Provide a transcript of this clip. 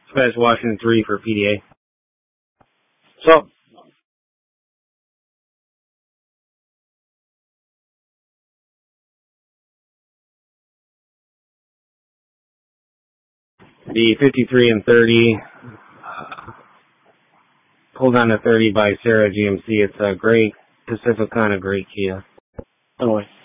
Spanish Washington 3 for PDA. So, the 53 and 30, pulled on to 30 by Sarah GMC. It's a great Pacificana, great Kia. Illinois.